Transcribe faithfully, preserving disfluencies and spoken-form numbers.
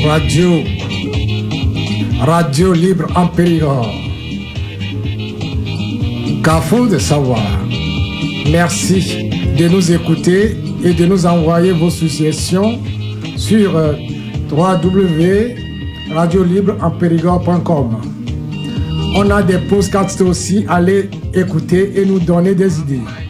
Radio, Radio Libre en Périgord. Carrefour de savoir. Merci de nous écouter et de nous envoyer vos suggestions sur euh, w w w point radio libre en périgord point com. On a des podcasts aussi, allez écouter et nous donner des idées.